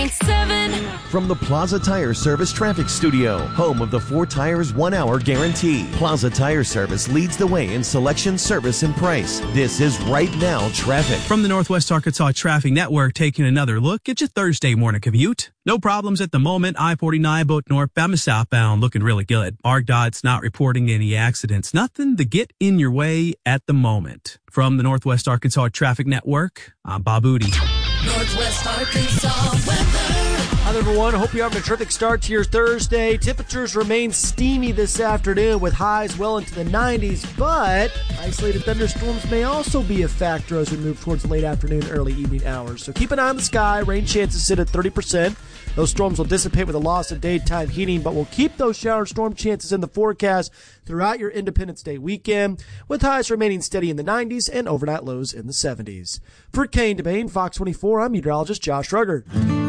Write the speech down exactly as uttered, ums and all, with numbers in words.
point seven. From the Plaza Tire Service Traffic Studio, home of the four tires, one hour guarantee. Plaza Tire Service leads the way in selection, service, and price. This is Right Now Traffic. From the Northwest Arkansas Traffic Network, taking another look at your Thursday morning commute. No problems at the moment. I forty-nine, both northbound and southbound, looking really good. A R C D O T's not reporting any accidents. Nothing to get in your way at the moment. From the Northwest Arkansas Traffic Network, I'm Bob Udi. Northwest Arkansas weather. Hi there, everyone. Hope you're having a terrific start to your Thursday. Temperatures remain steamy this afternoon with highs well into the nineties, but isolated thunderstorms may also be a factor as we move towards the late afternoon, early evening hours. So keep an eye on the sky. Rain chances sit at thirty percent. Those storms will dissipate with a loss of daytime heating, but we'll keep those shower storm chances in the forecast throughout your Independence Day weekend, with highs remaining steady in the nineties and overnight lows in the seventies. For Kane DeBane, Fox twenty-four, I'm meteorologist Josh Ruggert.